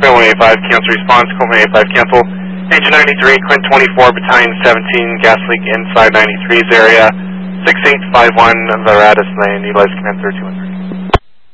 Command 185, cancel response, Command 185, cancel. Engine 93, Quint 24, Battalion 17, gas leak inside 93's area, 6851, Veratus Lane, utilize Command 3213.